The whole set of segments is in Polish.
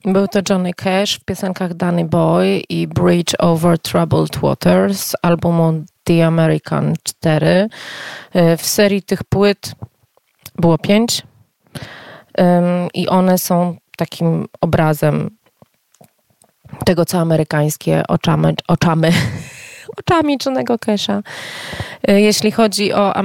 Był to Johnny Cash w piosenkach Danny Boy i Bridge Over Troubled Waters z albumu The American 4. W serii tych płyt było 5 i one są takim obrazem tego, co amerykańskie oczami Johnnego Casha. Jeśli chodzi o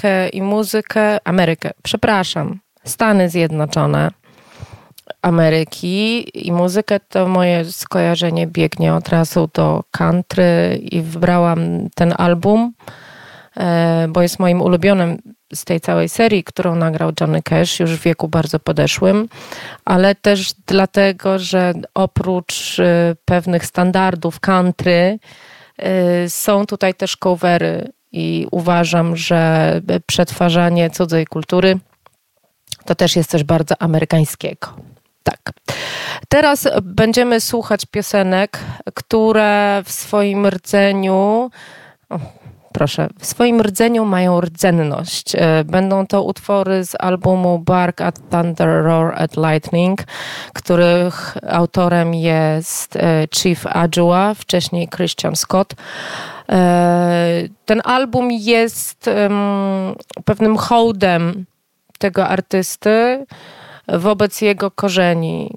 Stany Zjednoczone Ameryki i muzykę, to moje skojarzenie biegnie od razu do country i wybrałam ten album, bo jest moim ulubionym z tej całej serii, którą nagrał Johnny Cash już w wieku bardzo podeszłym, ale też dlatego, że oprócz pewnych standardów country są tutaj też covery i uważam, że przetwarzanie cudzej kultury to też jest coś bardzo amerykańskiego. Tak. Teraz będziemy słuchać piosenek, które w swoim rdzeniu mają rdzenność. Będą to utwory z albumu Bark at Thunder, Roar at Lightning, których autorem jest Chief Adjua, wcześniej Christian Scott. Ten album jest pewnym hołdem tego artysty wobec jego korzeni,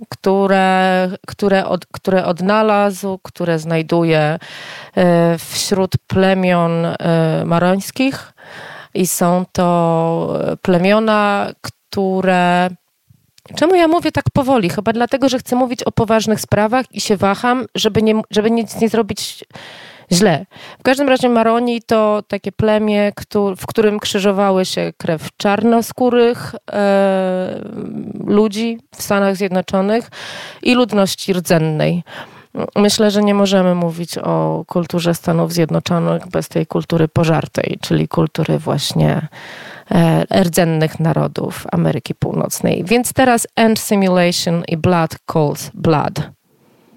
które odnalazł, które znajduje wśród plemion marońskich i są to plemiona, które... Czemu ja mówię tak powoli? Chyba dlatego, że chcę mówić o poważnych sprawach i się waham, żeby nic nie zrobić źle. W każdym razie Maroni to takie plemię, w którym krzyżowały się krew czarnoskórych ludzi w Stanach Zjednoczonych i ludności rdzennej. Myślę, że nie możemy mówić o kulturze Stanów Zjednoczonych bez tej kultury pożartej, czyli kultury właśnie rdzennych narodów Ameryki Północnej. Więc teraz End Simulation i Blood Calls Blood.